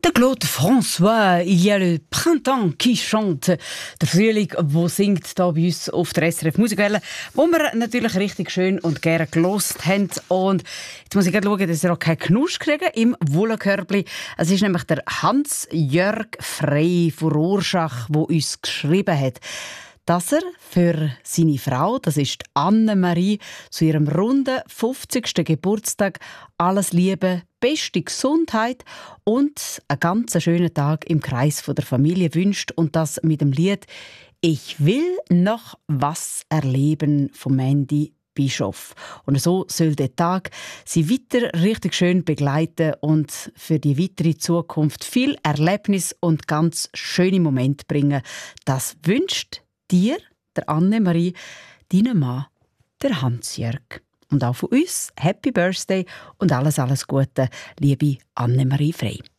Der Claude François, il y a le printemps qui chante. Der Frühling, der singt hier bei uns auf der SRF Musikwelle, wo wir natürlich richtig schön und gerne gelost haben. Und jetzt muss ich gerade schauen, dass wir auch keinen Knusch kriegen im Wollenkörbli. Es ist nämlich der Hans-Jörg Frey von Rorschach, der uns geschrieben hat, dass er für seine Frau, das ist Annemarie, zu ihrem runden 50. Geburtstag alles Liebe, beste Gesundheit und einen ganz schönen Tag im Kreis von der Familie wünscht, und das mit dem Lied «Ich will noch was erleben» von Mandy Bischof. Und so soll der Tag sie weiter richtig schön begleiten und für die weitere Zukunft viel Erlebnis und ganz schöne Momente bringen. Das wünscht dir, der Annemarie, deinem Mann, der Hans-Jörg. Und auch von uns, Happy Birthday und alles Gute, liebe Annemarie Frey.